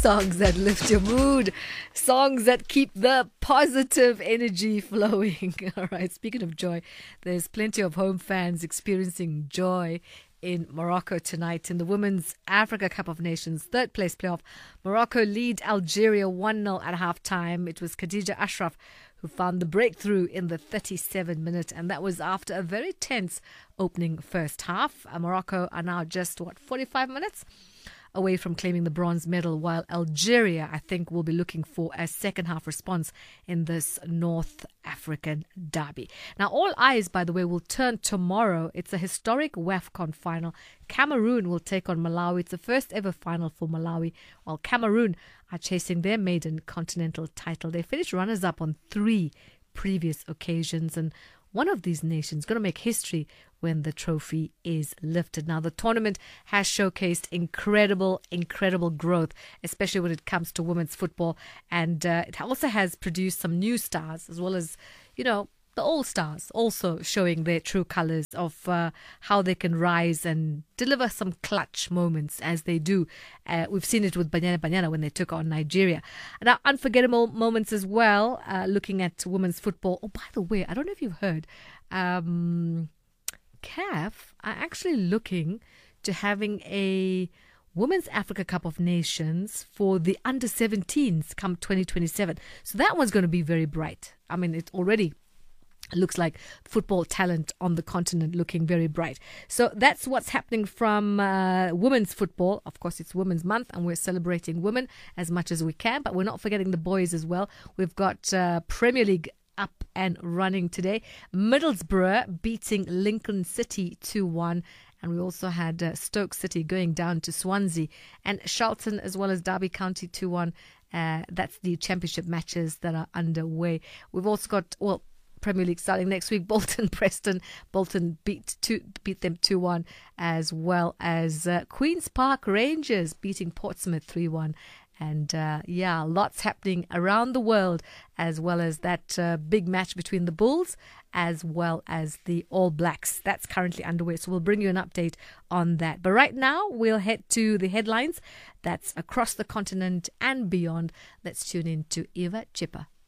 Songs that lift your mood, songs that keep the positive energy flowing. All right, speaking of joy, there's plenty of home fans experiencing joy in Morocco tonight in the Women's Africa Cup of Nations third place playoff. Morocco lead Algeria 1-0 at halftime. It was Khadija Ashraf who found the breakthrough in the 37th minute, and that was after a very tense opening first half. Morocco are now just, 45 minutes away from claiming the bronze medal, while Algeria, I think, will be looking for a second half response in this North African derby. Now, all eyes, by the way, will turn tomorrow. It's a historic WAFCON final. Cameroon will take on Malawi. It's the first ever final for Malawi, while Cameroon are chasing their maiden continental title. They finished runners-up on 3 previous occasions, and one of these nations going to make history when the trophy is lifted. Now, the tournament has showcased incredible growth, especially when it comes to women's football. And it also has produced some new stars, as well as, the old stars also showing their true colors of how they can rise and deliver some clutch moments as they do. We've seen it with Banyana when they took on Nigeria. Now, unforgettable moments as well, looking at women's football. Oh, by the way, I don't know if you've heard, CAF are actually looking to having a Women's Africa Cup of Nations for the under-17s come 2027. So that one's going to be very bright. I mean, it already looks like football talent on the continent looking very bright. So that's what's happening from women's football. Of course, it's Women's Month and we're celebrating women as much as we can, but we're not forgetting the boys as well. We've got Premier League up and running today. Middlesbrough beating Lincoln City 2-1. And we also had Stoke City going down to Swansea, and Charlton as well as Derby County 2-1. That's the championship matches that are underway. We've also got, Premier League starting next week. Preston beat them 2-1, as well as Queen's Park Rangers beating Portsmouth 3-1. And lots happening around the world, as well as that big match between the Bulls as well as the All Blacks. That's currently underway, so we'll bring you an update on that. But right now, we'll head to the headlines that's across the continent and beyond. Let's tune in to Eva Chipper.